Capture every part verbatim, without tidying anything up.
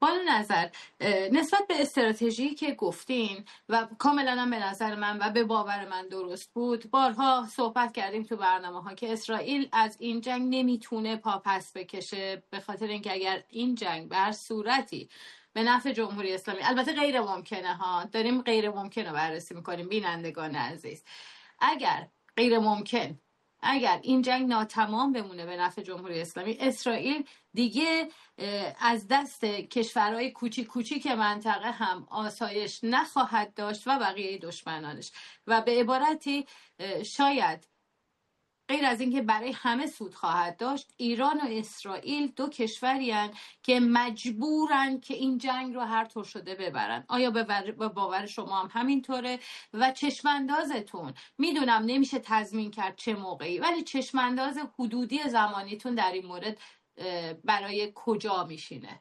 با نظر نسبت به استراتژی که گفتین و کاملا هم به نظر من و به باور من درست بود، بارها صحبت کردیم تو برنامه ها که اسرائیل از این جنگ نمیتونه پا پس بکشه، به خاطر اینکه اگر این جنگ به هر صورتی به نفع جمهوری اسلامی، البته غیر ممکنه ها، داریم غیر ممکن رو بررسی میکنیم بینندگان عزیز، اگر غیر ممکن اگر این جنگ ناتمام بمونه به نفع جمهوری اسلامی، اسرائیل دیگه از دست کشورهای کوچیک کوچیک منطقه هم آسایش نخواهد داشت و بقیه دشمنانش، و به عبارتی شاید غیر از اینکه برای همه سود خواهد داشت، ایران و اسرائیل دو کشوری هستند که مجبورن که این جنگ رو هر طور شده ببرن. آیا به باور شما هم همینطوره؟ و چشماندازتون، میدونم نمیشه تضمین کرد چه موقعی، ولی چشمانداز حدودی زمانیتون در این مورد برای کجا میشینه؟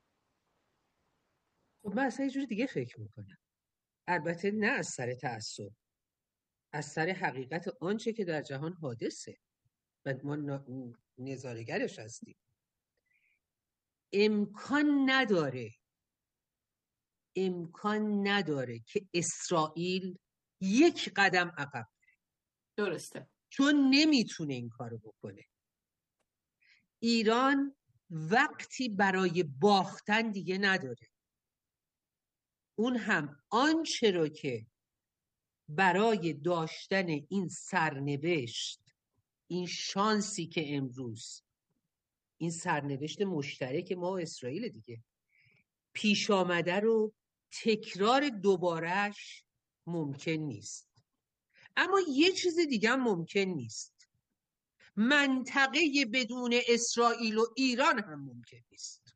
خب من اصلا یه جور دیگه فکر میکنم، البته نه از سر تعصب، از سر حقیقت آنچه که در جهان حادثه و ما نظاره‌گرش هستیم. امکان نداره امکان نداره که اسرائیل یک قدم عقب بره. درسته، چون نمیتونه این کارو بکنه. ایران وقتی برای باختن دیگه نداره، اون هم آنچه رو که برای داشتن این سرنوشت، این شانسی که امروز این سرنوشت مشترک ما و اسرائیل دیگه پیش آمده رو تکرار دوبارهش ممکن نیست. اما یه چیز دیگه هم ممکن نیست، منطقه بدون اسرائیل و ایران هم ممکن نیست.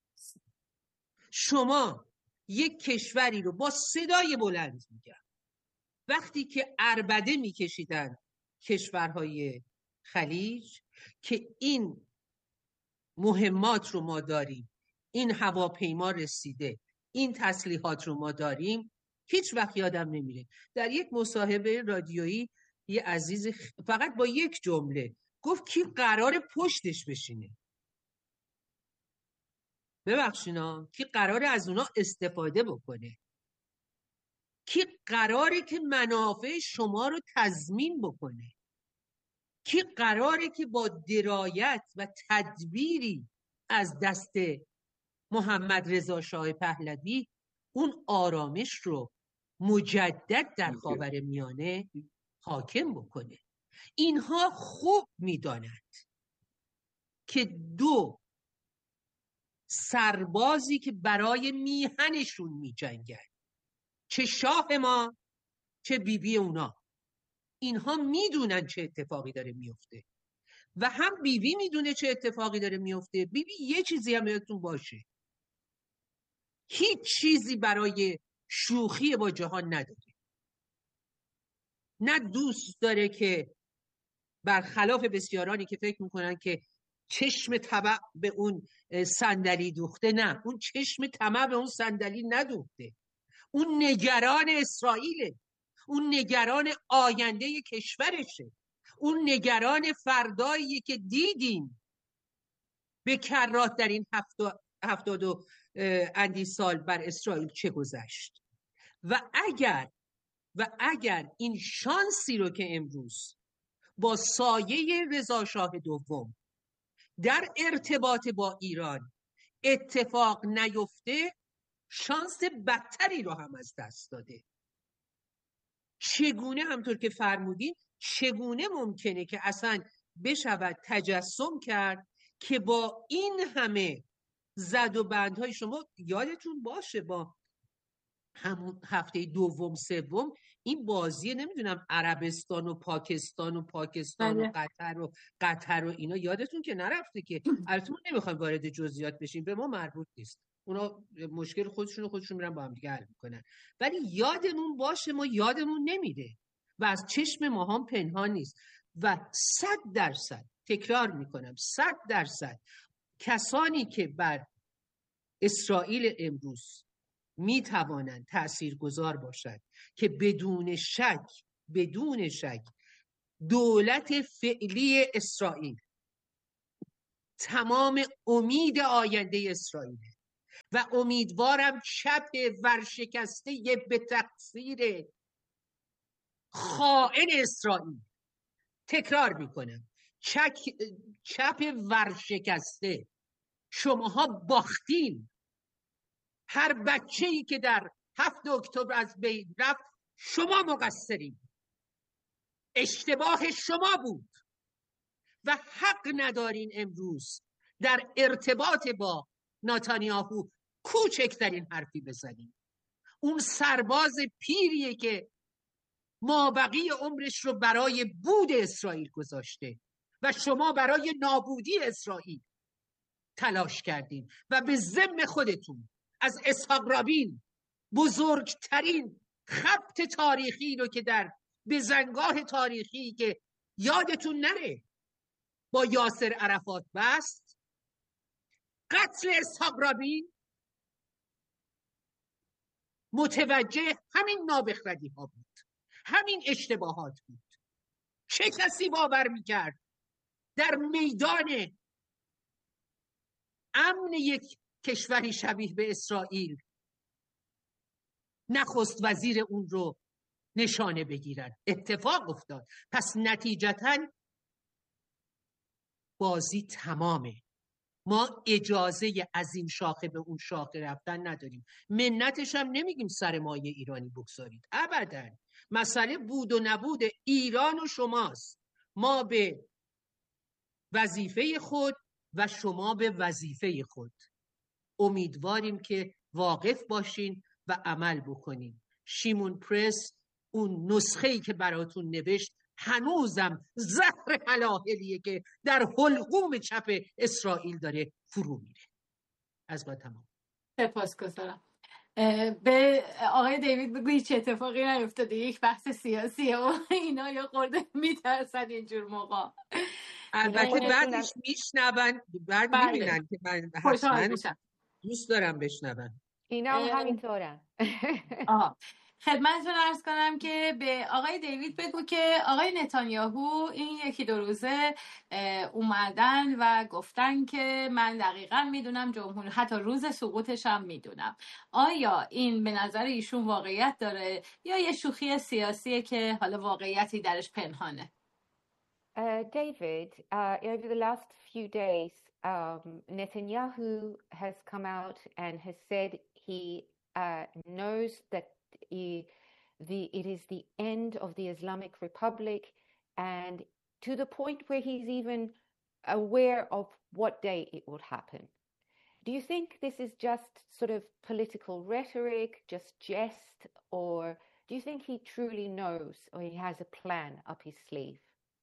شما یک کشوری رو با صدای بلند میگم، وقتی که عربده میکشیدن کشورهای خلیج که این مهمات رو ما داریم، این هواپیما رسیده، این تسلیحات رو ما داریم، هیچ وقت یادم نمیره در یک مصاحبه رادیویی یه عزیز فقط با یک جمله گفت کی قرار پشتش بشینه. ببخشینا، کی قراره از اونا استفاده بکنه؟ کی قراره که منافع شما رو تضمین بکنه؟ کی قراره که با درایت و تدبیری از دست محمد رضا شاه پهلوی اون آرامش رو مجدد در خاورمیانه حاکم بکنه؟ اینها خوب میدانند که دو سربازی که برای میهنشون میجنگن، چه شاه ما چه بیبی اونا، اینها میدونن چه اتفاقی داره میفته و هم بیبی میدونه چه اتفاقی داره میفته. بیبی یه چیزی هم یادتون باشه، هیچ چیزی برای شوخی با جهان نداره. نه دوست داره که برخلاف بسیارانی که فکر میکنن که چشم طمع به اون صندلی دوخته، نه، اون چشم طمع به اون صندلی ندوخته. اون نگران اسرائیله، اون نگران آینده کشورشه، اون نگران فردایی که دیدیم به کرات در این هفته هفتاد و اندی سال بر اسرائیل چه گذشت. و اگر و اگر این شانسی رو که امروز با سایه رضا شاه دوم در ارتباط با ایران اتفاق نیفته، شانس بدتری رو هم از دست داده. چگونه، همطور که فرمودین، چگونه ممکنه که اصلا بشود تجسم کرد که با این همه زد و بندهای، شما یادتون باشه با همون هفته دوم سوم این بازی نمیدونم عربستان و پاکستان و پاکستان و قطر و قطر و اینا یادتون که نرفته که البته ما نمیخوایم وارد جزئیات بشیم، به ما مربوط نیست، اونا مشکل خودشون و خودشون میرن با هم دیگه حل میکنن، ولی یادمون باشه ما یادمون نمیره و از چشم ما هم پنهان نیست. و صد درصد تکرار میکنم، صد درصد کسانی که بر اسرائیل امروز می توانند تأثیر گذار باشند که بدون شک بدون شک دولت فعلی اسرائیل تمام امید آینده اسرائیل، و امیدوارم چپ ورشکسته به تقصیر خائن اسرائیل، تکرار میکنم، چک چپ ورشکسته، شماها باختین. هر بچه‌ای که در هفت اکتبر از بین رفت شما مقصرین، اشتباه شما بود و حق ندارین امروز در ارتباط با نتانیاهو کوچکترین حرفی بزنین. اون سرباز پیریه که مابقی عمرش رو برای بود اسرائیل گذاشته و شما برای نابودی اسرائیل تلاش کردین و به ذم خودتون از اسحاق رابین، بزرگترین خبط تاریخی رو که در بزنگاه تاریخی که یادتون نره با یاسر عرفات بست، قتل اسحاق رابین متوجه همین نابخردی ها بود، همین اشتباهات بود. چه کسی باور میکرد در میدان امن یک کشوری شبیه به اسرائیل نخست وزیر اون رو نشانه بگیرن؟ اتفاق افتاد. پس نتیجتاً بازی تمامه. ما اجازه از این شاخه به اون شاخه رفتن نداریم. منتش هم نمیگیم سر مایه ایرانی بگذارید، ابداً. مسئله بود و نبود ایران و شماست. ما به وظیفه خود و شما به وظیفه خود. امیدواریم که واقف باشین و عمل بکنین. شیمون پرس اون نسخه‌ای که براتون نوشت هنوزم زهر هلاهلیه که در حلقوم چپ اسرائیل داره فرو میره. از با تمام. سپاسگزارم. به آقای دیوید بگویی چه اتفاقی نیفتاده، یک بحث سیاسیه و اینا یا خورده میترسن اینجور موقع. البته بعدش میشنون، بعد میبینن که من حتما دوست دارم بشنون. اینا هم همینطورن. آها، خدمتتون عرض کنم که به آقای دیوید بگو که آقای نتانیاهو این یکی دو روزه اومدن و گفتن که من دقیقاً میدونم جمهوری، حتی روز سقوطش هم میدونم. آیا این به نظر ایشون واقعیت داره یا یه شوخی سیاسیه که حالا واقعیتی درش پنهانه؟ Uh, David, uh, over the last few days, um, Netanyahu has come out and has said he uh, knows that he, the, it is the end of the Islamic Republic, and to the point where he's even aware of what day it would happen. Do you think this is just sort of political rhetoric, just jest, or do you think he truly knows, or he has a plan up his sleeve?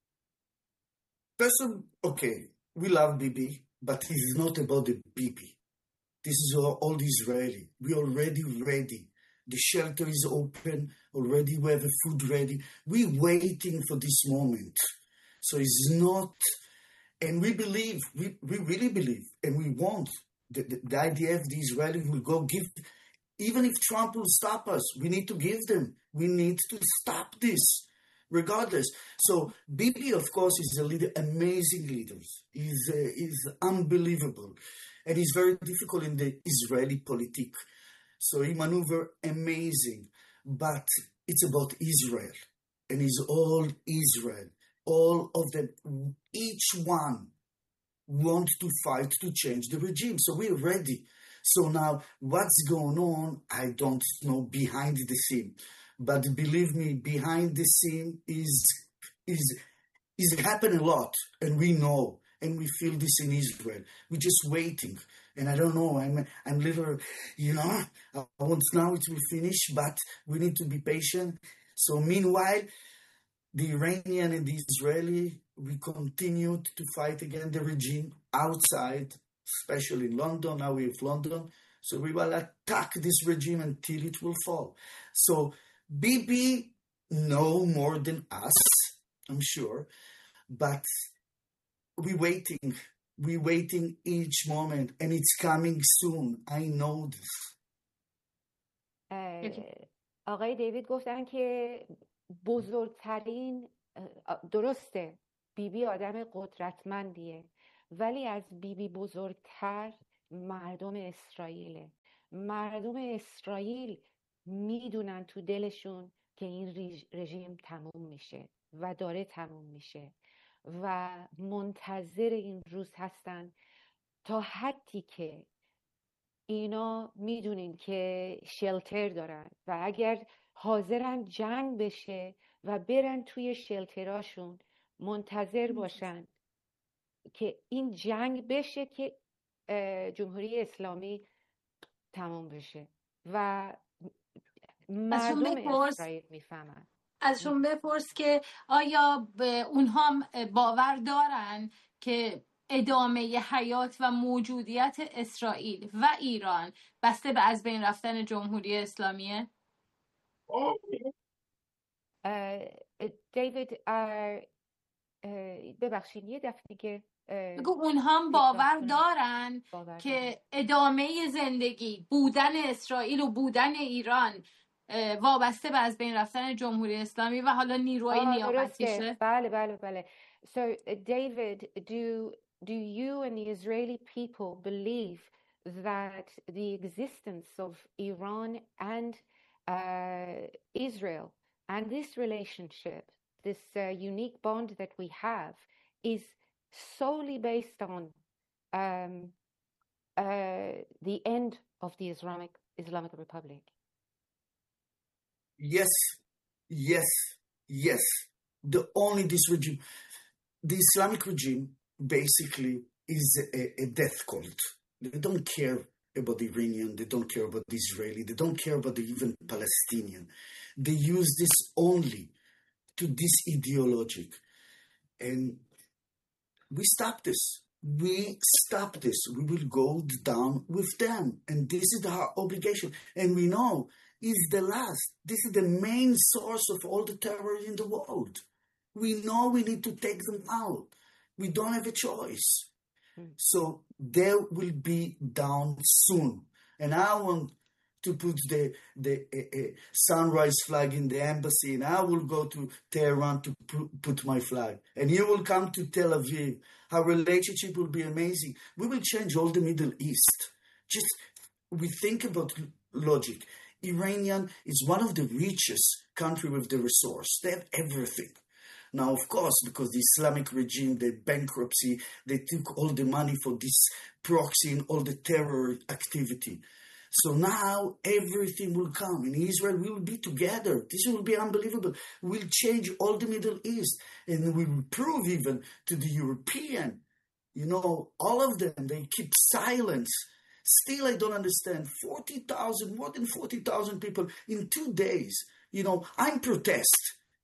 Person, okay, we love Bibi, but this is not about the Bibi. This is all, all Israeli. We're already ready. The shelter is open already. We have the food ready. We're waiting for this moment. So it's not, and we believe, we, we really believe, and we want the, the, the I D F, the Israeli will go give, even if Trump will stop us, we need to give them. We need to stop this. Regardless. So Bibi, of course, is a leader, amazing leader. He's, uh, he's unbelievable. And he's very difficult in the Israeli politique. So he maneuver amazing. But it's about Israel. And it's all Israel. All of them, each one want to fight to change the regime. So we're ready. So now what's going on, I don't know behind the scene. But believe me, behind the scene is is is happening a lot, and we know, and we feel this in Israel. We're just waiting, and I don't know. I'm I'm little, you know. I want now it will finish, but we need to be patient. So meanwhile, the Iranian and the Israeli, we continued to fight against the regime outside, especially in London. Now we have London, so we will attack this regime until it will fall. So. Bibi know more than us, I'm sure, but we're waiting. We're waiting each moment, and it's coming soon. I know this. آقای دیوید گفتن که بزرگترین، درسته بیبی آدم قدرتمندیه، ولی از بیبی بزرگتر مردم اسرائیله. مردم اسرائیل میدونن تو دلشون که این رژیم تموم میشه و داره تموم میشه و منتظر این روز هستن تا حدی که اینا میدونین که شلتر دارن و اگر حاضرن جنگ بشه و برن توی شلتراشون منتظر باشن که این جنگ بشه که جمهوری اسلامی تمام بشه و مردم اسرائیل میفهمن. ازشون بپرس که آیا به اونها هم باور دارن که ادامه حیات و موجودیت اسرائیل و ایران بسته به از بین رفتن جمهوری اسلامیه؟ دیوید ببخشید یه دفعه دیگه بگو اونها هم باور دارن باور که دارن. ادامه زندگی بودن اسرائیل و بودن ایران وابسته به از بین رفتن جمهوری اسلامی و حالا نیروهای نیابتیشه؟ بله بله بله. So David, do do you and the Israeli people believe that the existence of Iran and uh, Israel and this relationship, this uh, unique bond that we have, is solely based on um, uh, the end of the Islamic Islamic Republic? Yes, yes, yes. The only this regime, the Islamic regime, basically is a, a death cult. They don't care about the Iranian, they don't care about the Israeli, they don't care about the even Palestinian. They use this only to this ideologic. And we stop this. We stop this. We will go down with them. And this is our obligation. And we know is the last. This is the main source of all the terror in the world. We know we need to take them out. We don't have a choice. Mm. So they will be down soon. And I want to put the, the uh, uh, sunrise flag in the embassy, and I will go to Tehran to pu- put my flag. And you will come to Tel Aviv. Our relationship will be amazing. We will change all the Middle East. Just, we think about logic. Iranian is one of the richest country with the resource. They have everything. Now, of course, because the Islamic regime, the bankruptcy, they took all the money for this proxy and all the terror activity. So now everything will come. In Israel, we will be together. This will be unbelievable. We'll change all the Middle East. And we will prove even to the European, you know, all of them, they keep silence. Still, I don't understand. forty thousand, more than forty thousand people in two days. You know, I'm protest.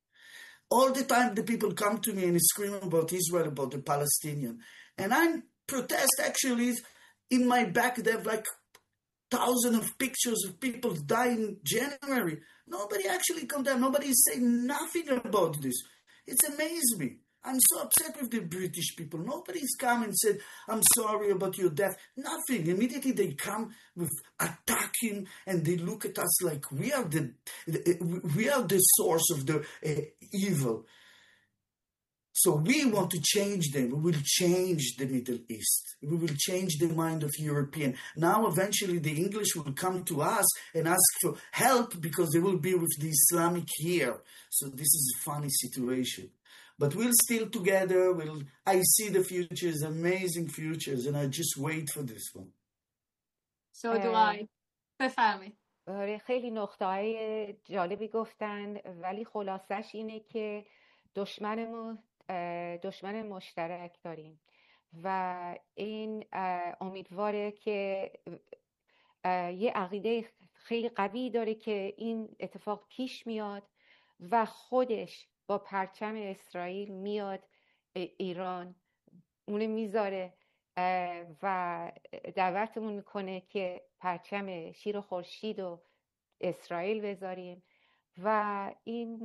All the time the people come to me and scream about Israel, about the Palestinian. And I'm protest actually in my back. They have like thousands of pictures of people dying in January. Nobody actually come down. Nobody is saying nothing about this. It's amazed me. I'm so upset with the British people. Nobody's come and said, I'm sorry about your death. Nothing. Immediately they come with attacking and they look at us like we are the, we are the source of the uh, evil. So we want to change them. We will change the Middle East. We will change the mind of European. Now eventually the English will come to us and ask for help because they will be with the Islamic here. So this is a funny situation. But we'll still together. We'll, I see the futures, amazing futures, and I just wait for this one. So do I. بفرمایید. خیلی نقطه‌های جالبی گفتن ولی خلاصش اینه که دشمنمون دشمن مشترک داریم و این امیدواره که یه عقیده خیلی قوی داره که این اتفاق پیش میاد و خودش با پرچم اسرائیل میاد ایران اونو میذاره و دعوتمون میکنه که پرچم شیر و خورشید و اسرائیل بذاریم و این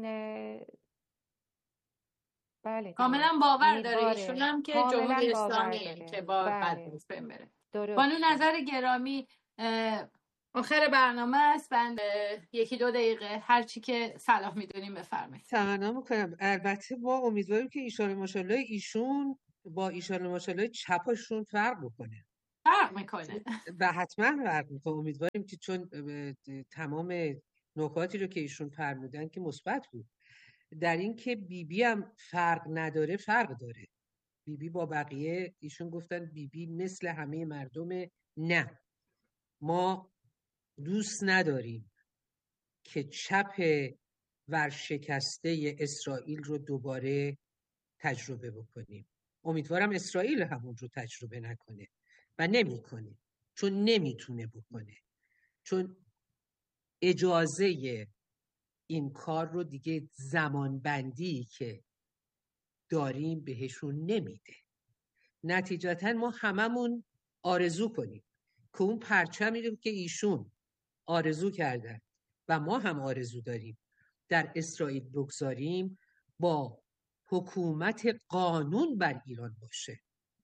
بله کاملا باور داره ایشون هم که جمهوری اسلامی که با قدس بره. بانو نظر گرامی آخر برنامه است. من یکی دو دقیقه هر چی که صلاح میدونیم بفرمایید. تمنا میکنم. البته با امیدواریم که ایشالا ماشاءالله ایشون با ایشالا ماشاءالله چپشون فرق بکنه. فرق میکنه و حتما فرق میکنه. امیدواریم که چون تمام نکاتی رو که ایشون فرمودن که مثبت بود، در این که بی بی هم فرق نداره، فرق داره. بی بی با بقیه، ایشون گفتن بی بی مثل همه مردم. نه، ما دوست نداریم که چپ ورشکسته اسرائیل رو دوباره تجربه بکنیم. امیدوارم اسرائیل همون رو تجربه نکنه و نمیکنه، چون نمیتونه بکنه، چون اجازه این کار رو دیگه زمانبندی که داریم بهشون نمیده. نتیجتا ما هممون آرزو کنیم که اون پرچمی رو که ایشون آرزو کردن و ما هم آرزو داریم در اسرائیل بگذاریم، با حکومت قانون بر ایران باشه،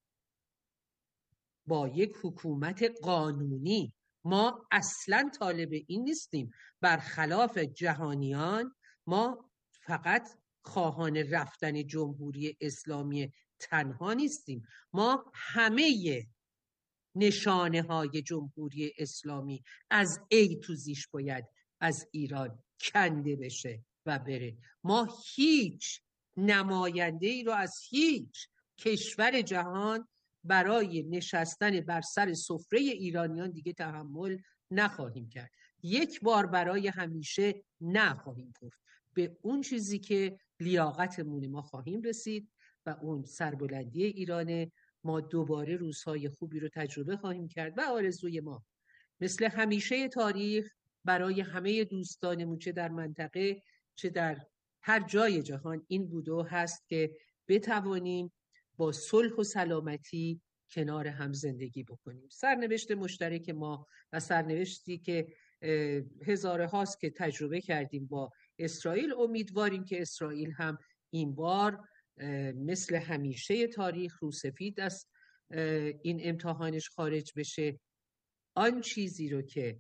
با یک حکومت قانونی. ما اصلا طالب این نیستیم، برخلاف جهانیان ما فقط خواهان رفتن جمهوری اسلامی تنها نیستیم، ما همه نشانه های جمهوری اسلامی از ای تو زیش باید از ایران کنده بشه و بره. ما هیچ نماینده ای رو از هیچ کشور جهان برای نشستن بر سر سفره ایرانیان دیگه تحمل نخواهیم کرد. یک بار برای همیشه نخواهیم گفت. به اون چیزی که لیاقتمون ما خواهیم رسید و اون سربلندی ایرانه. ما دوباره روزهای خوبی رو تجربه خواهیم کرد و آرزوی ما مثل همیشه تاریخ برای همه دوستانمون، چه در منطقه چه در هر جای جهان، این بوده و هست که بتوانیم با صلح و سلامتی کنار هم زندگی بکنیم. سرنوشت مشترک ما و سرنوشتی که هزاره هاست که تجربه کردیم با اسرائیل، امیدواریم که اسرائیل هم این بار مثل همیشه تاریخ روسفید از این امتحانش خارج بشه. آن چیزی رو که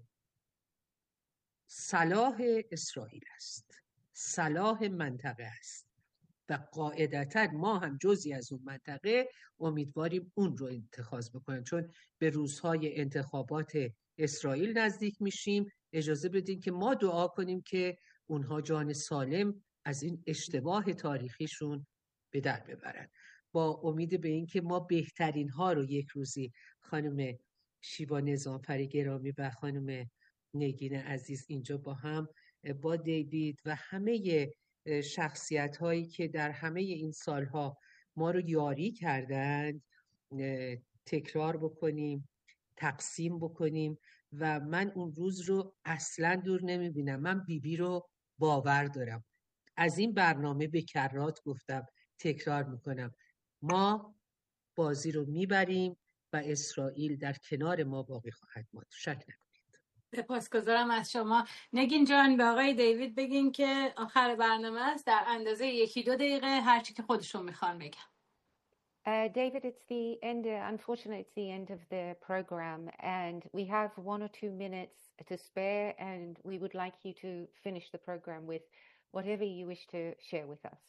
صلاح اسرائیل است، صلاح منطقه است و قاعدتا ما هم جزئی از اون منطقه، امیدواریم اون رو اتخاذ بکنن. چون به روزهای انتخابات اسرائیل نزدیک میشیم، اجازه بدین که ما دعا کنیم که اونها جان سالم از این اشتباه تاریخیشون به در ببرن، با امید به این که ما بهترین ها رو یک روزی، خانم شیوا نظامفر گرامی و خانم نگین عزیز اینجا با هم، با دیوید و همه شخصیت هایی که در همه این سالها ما رو یاری کردند تکرار بکنیم، تقسیم بکنیم. و من اون روز رو اصلا دور نمیبینم. من بیبی بی رو باور دارم. از این برنامه به کرات گفتم، تکرار میکنم، ما بازی رو میبریم و اسرائیل در کنار ما باقی خواهد ماند، شک نکنید. سپاسگزارم از شما. نگین جان، به آقای دیوید بگین که آخر برنامه است، در اندازه یکی دو دقیقه هر چی که خودشون میخوان بگن. Uh, David, it's the end, uh, unfortunately, it's the end of the program, and we have one or two minutes to spare, and we would like you to finish the program with whatever you wish to share with us.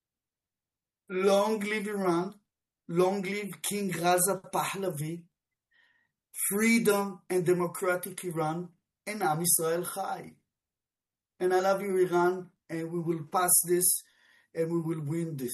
Long live Iran, long live King Reza Pahlavi, freedom and democratic Iran, and Am Yisrael Chai. And I love you, Iran, and we will pass this, and we will win this.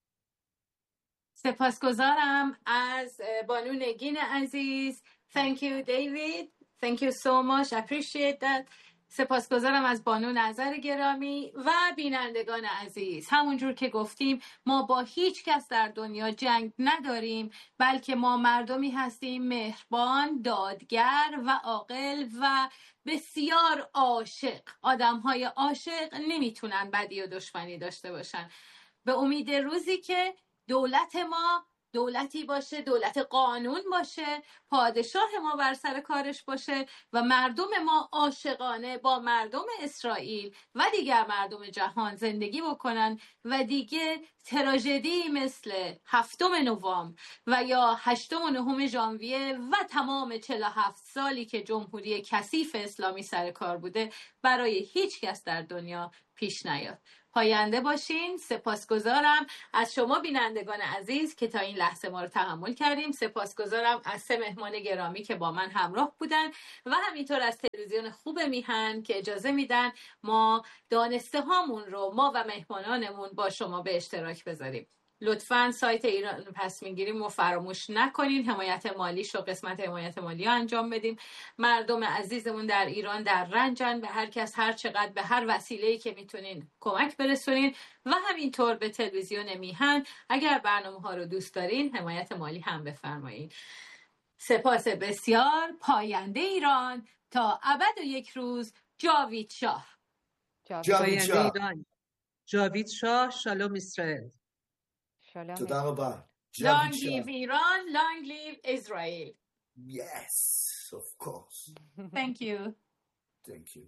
سپاسگزارم از بانو نگین عزیز. Thank you David. Thank you so much. I appreciate that. سپاسگزارم از بانو نظر گرامی و بینندگان عزیز. همونجور که گفتیم ما با هیچ کس در دنیا جنگ نداریم، بلکه ما مردمی هستیم مهربان، دادگر و عاقل و بسیار عاشق. آدم‌های عاشق نمیتونن بدی و دشمنی داشته باشن. به امید روزی که دولت ما دولتی باشه، دولت قانون باشه، پادشاه ما بر سر کارش باشه و مردم ما عاشقانه با مردم اسرائیل و دیگر مردم جهان زندگی بکنن و دیگه تراژدی مثل هفتم نوامبر و یا هشتم و نهم ژانویه و تمام چهل و هفت سالی که جمهوری کثیف اسلامی سر کار بوده برای هیچ کس در دنیا پیش نیاد. پاینده باشین. سپاسگزارم از شما بینندگان عزیز که تا این لحظه ما رو تحمل کردیم. سپاسگزارم از سه مهمان گرامی که با من همراه بودن و همینطور از تلویزیون خوب میهن که اجازه میدن ما دانسته هامون رو، ما و مهمانانمون، با شما به اشتراک بذاریم. لطفاً سایت ایران پس میگیریم رو فراموش نکنین. حمایت مالیش رو قسمت حمایت مالی رو انجام بدیم. مردم عزیزمون در ایران در رنجن، به هر کس هر چقدر به هر وسیله‌ای که میتونین کمک برسونین و همینطور به تلویزیون میهن اگر برنامه ها رو دوست دارین حمایت مالی هم بفرمایید. سپاس بسیار. پاینده ایران تا ابد و یک روز. جاوید شاه. جاوید شاه. جاوید شاه. شالوم اسرائیل. תודה רבה. Long live Iran, long live Israel. Yes, of course. Thank you. Thank you.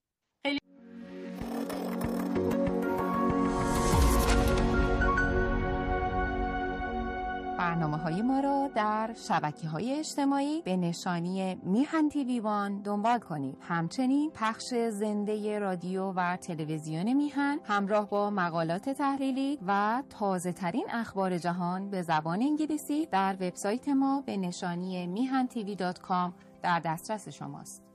برنامه‌های ما را در شبکه‌های اجتماعی به نشانی میهن تیوی وان دنبال کنید. همچنین پخش زنده رادیو و تلویزیون میهن همراه با مقالات تحلیلی و تازه‌ترین اخبار جهان به زبان انگلیسی در وبسایت ما به نشانی میهن تیوی دات کام در دسترس شماست.